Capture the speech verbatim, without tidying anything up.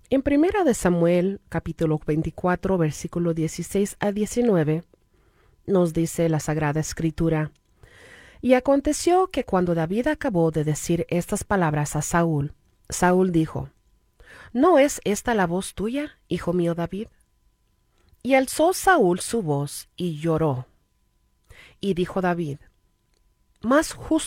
En Primera de Samuel, capítulo veinticuatro, versículo dieciséis a diecinueve, nos dice la Sagrada Escritura: Y aconteció que cuando David acabó de decir estas palabras a Saúl, Saúl dijo: ¿No es esta la voz tuya, hijo mío David? Y alzó Saúl su voz y lloró. Y dijo David: Más justo